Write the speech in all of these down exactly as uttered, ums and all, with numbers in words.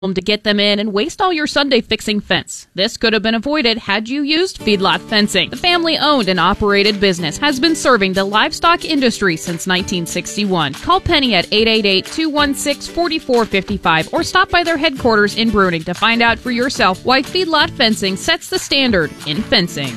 to get them in and waste all your Sunday fixing fence. This could have been avoided had you used Feedlot Fencing. The family-owned and operated business has been serving the livestock industry since nineteen sixty-one. Call Penny at eight eight eight, two one six, four four five five or stop by their headquarters in Bruning to find out for yourself why Feedlot Fencing sets the standard in fencing.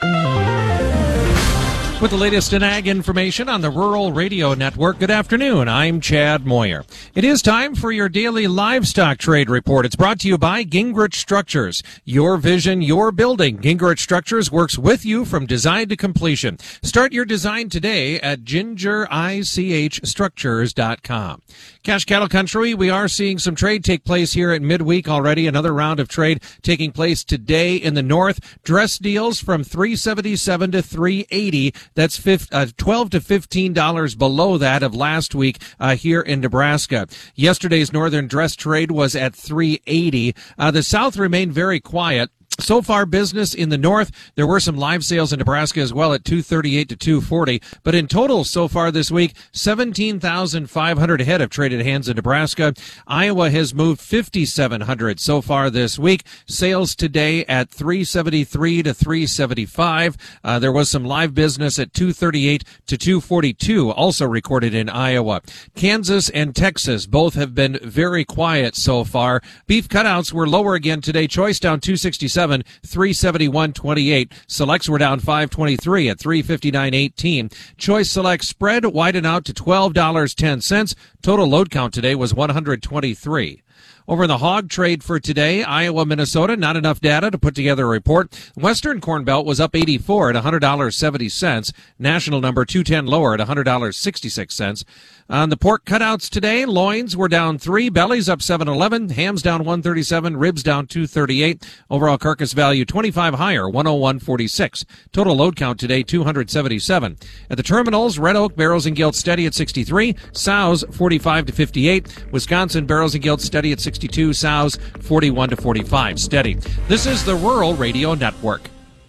With the latest in ag information on the Rural Radio Network, good afternoon. I'm Chad Moyer. It is time for your daily livestock trade report. It's brought to you by Gingrich Structures. Your vision, your building. Gingrich Structures works with you from design to completion. Start your design today at ginger ich structures dot com. Cash Cattle Country, we are seeing some trade take place here at midweek already. Another round of trade taking place today in the north. Dress deals from three seventy-seven to three eighty. That's twelve to fifteen dollars below that of last week uh, here in Nebraska. Yesterday's northern dress trade was at three eighty. Uh, the south remained very quiet. So far, business in the north, there were some live sales in Nebraska as well at two thirty-eight to two forty. But in total, so far this week, seventeen thousand five hundred head have traded hands in Nebraska. Iowa has moved fifty-seven hundred so far this week. Sales today at three seventy-three to three seventy-five. Uh, there was some live business at two thirty-eight to two forty-two, also recorded in Iowa. Kansas and Texas both have been very quiet so far. Beef cutouts were lower again today. Choice down two sixty-seven. three seventy-one twenty-eight. Selects were down five twenty-three at three fifty-nine eighteen. Choice Select spread widened out to twelve dollars and ten cents. Total load count today was one hundred twenty-three. Over in the hog trade for today, Iowa, Minnesota, not enough data to put together a report. Western Corn Belt was up eighty-four at one hundred dollars and seventy cents. National number two ten lower at one hundred dollars and sixty-six cents. On the pork cutouts today, loins were down three, bellies up seven eleven, hams down one thirty-seven, ribs down two thirty-eight. Overall carcass value twenty-five higher, one oh one forty-six. Total load count today two hundred seventy-seven. At the terminals, Red Oak barrels and gilt steady at sixty-three, sows forty-five to fifty-eight, Wisconsin barrels and gilt steady at sixty-two, sows forty-one to forty-five, steady. This is the Rural Radio Network.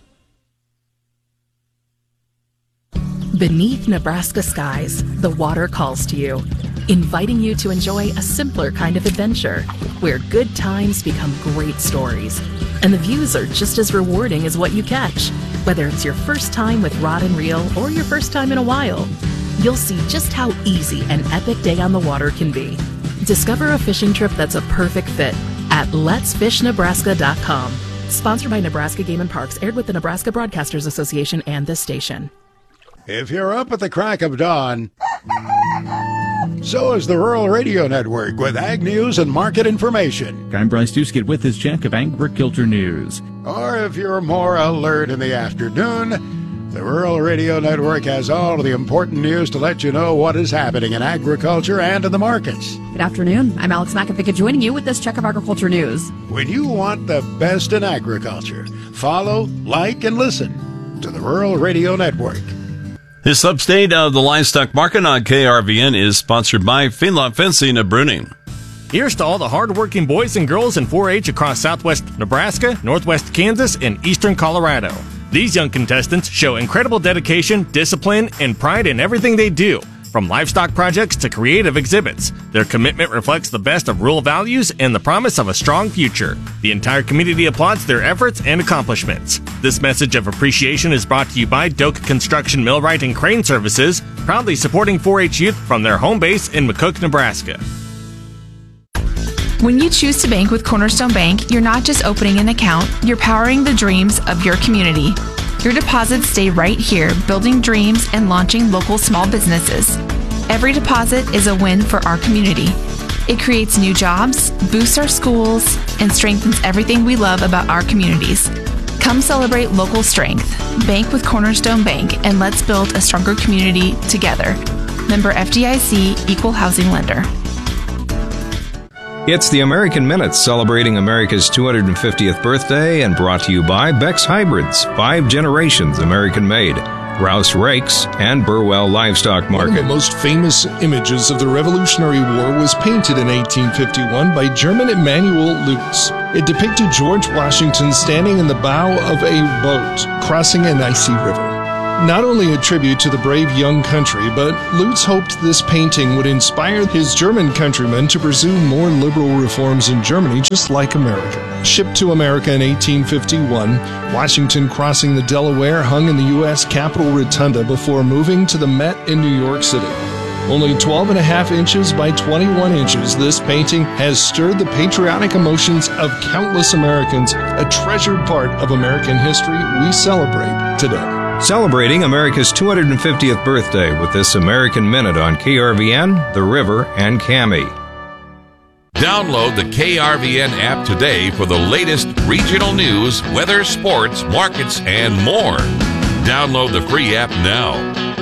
Beneath Nebraska skies, the water calls to you, inviting you to enjoy a simpler kind of adventure where good times become great stories. And the views are just as rewarding as what you catch. Whether it's your first time with rod and reel or your first time in a while, you'll see just how easy an epic day on the water can be. Discover a fishing trip that's a perfect fit at lets fish nebraska dot com. Sponsored by Nebraska Game and Parks, aired with the Nebraska Broadcasters Association and this station. If you're up at the crack of dawn, so is the Rural Radio Network with ag news and market information. I'm Bryce Duskett with this check of agriculture news. Or if you're more alert in the afternoon, the Rural Radio Network has all of the important news to let you know what is happening in agriculture and in the markets. Good afternoon. I'm Alex McAfee joining you with this check of agriculture news. When you want the best in agriculture, follow, like, and listen to the Rural Radio Network. This update of the livestock market on K R V N is sponsored by Feedlot Fencing of Bruning. Here's to all the hardworking boys and girls in four H across southwest Nebraska, northwest Kansas, and eastern Colorado. These young contestants show incredible dedication, discipline, and pride in everything they do, from livestock projects to creative exhibits. Their commitment reflects the best of rural values and the promise of a strong future. The entire community applauds their efforts and accomplishments. This message of appreciation is brought to you by Doak Construction Millwright and Crane Services, proudly supporting four H youth from their home base in McCook, Nebraska. When you choose to bank with Cornerstone Bank, you're not just opening an account, you're powering the dreams of your community. Your deposits stay right here, building dreams and launching local small businesses. Every deposit is a win for our community. It creates new jobs, boosts our schools, and strengthens everything we love about our communities. Come celebrate local strength. Bank with Cornerstone Bank, and let's build a stronger community together. Member F D I C, Equal Housing Lender. It's the American Minute, celebrating America's two hundred fiftieth birthday, and brought to you by Beck's Hybrids, five generations American-made, Rouse Rakes, and Burwell Livestock Market. One of the most famous images of the Revolutionary War was painted in eighteen fifty-one by German Emanuel Lutz. It depicted George Washington standing in the bow of a boat crossing an icy river. Not only a tribute to the brave young country, but Lutz hoped this painting would inspire his German countrymen to pursue more liberal reforms in Germany, just like America. Shipped to America in eighteen fifty-one, Washington crossing the Delaware hung in the U S Capitol Rotunda before moving to the Met in New York City. Only twelve and a half inches by twenty-one inches, this painting has stirred the patriotic emotions of countless Americans, a treasured part of American history we celebrate today. Celebrating America's two hundred fiftieth birthday with this American Minute on K R V N, The River, and C A M I. Download the K R V N app today for the latest regional news, weather, sports, markets, and more. Download the free app now.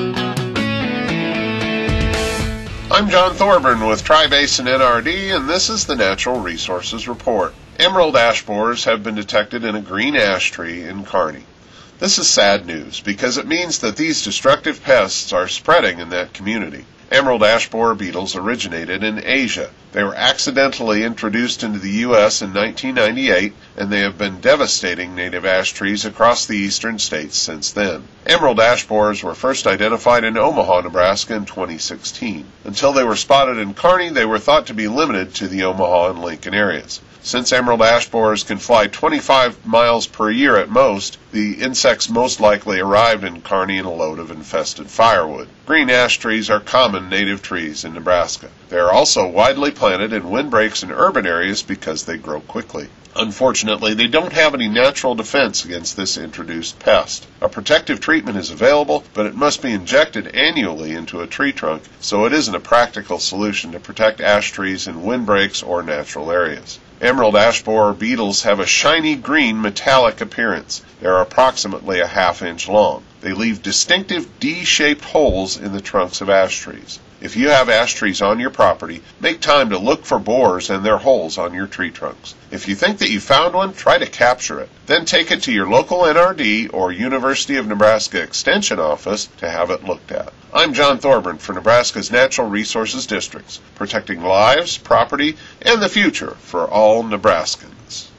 I'm John Thorburn with Tri-Basin N R D, and this is the Natural Resources Report. Emerald ash borers have been detected in a green ash tree in Kearney. This is sad news because it means that these destructive pests are spreading in that community. Emerald ash borer beetles originated in Asia. They were accidentally introduced into the U S in nineteen ninety-eight, and they have been devastating native ash trees across the eastern states since then. Emerald ash borers were first identified in Omaha, Nebraska in twenty sixteen. Until they were spotted in Kearney, they were thought to be limited to the Omaha and Lincoln areas. Since emerald ash borers can fly twenty-five miles per year at most, the insects most likely arrived in Kearney in a load of infested firewood. Green ash trees are common native trees in Nebraska. They are also widely planted in windbreaks in urban areas because they grow quickly. Unfortunately, they don't have any natural defense against this introduced pest. A protective treatment is available, but it must be injected annually into a tree trunk, so it isn't a practical solution to protect ash trees in windbreaks or natural areas. Emerald ash borer beetles have a shiny green metallic appearance. They are approximately a half inch long. They leave distinctive D-shaped holes in the trunks of ash trees. If you have ash trees on your property, make time to look for borers and their holes on your tree trunks. If you think that you found one, try to capture it. Then take it to your local N R D or University of Nebraska Extension office to have it looked at. I'm John Thorburn for Nebraska's Natural Resources Districts, protecting lives, property, and the future for all Nebraskans.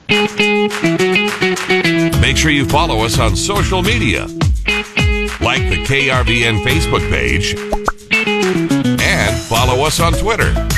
Make sure you follow us on social media. Like the K R V N Facebook page and follow us on Twitter.